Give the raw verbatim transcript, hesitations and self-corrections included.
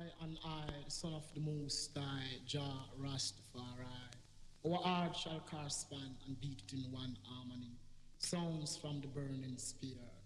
I and I, the son of the Most High, Jah Rastafari. Our heart shall correspond and beat it in one harmony. Sounds from the burning spear.